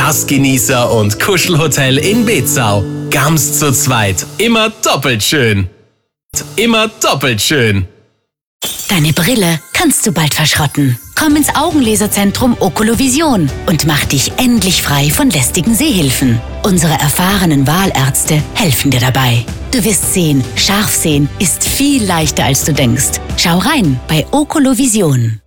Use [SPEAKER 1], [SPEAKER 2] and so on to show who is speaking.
[SPEAKER 1] Das Genießer- und Kuschelhotel in Beetzau. Ganz zu zweit. Immer doppelt schön. Immer doppelt schön.
[SPEAKER 2] Deine Brille kannst du bald verschrotten. Komm ins Augenlaserzentrum Okolovision und mach dich endlich frei von lästigen Sehhilfen. Unsere erfahrenen Wahlärzte helfen dir dabei. Du wirst sehen, scharf sehen ist viel leichter als du denkst. Schau rein bei Okolovision.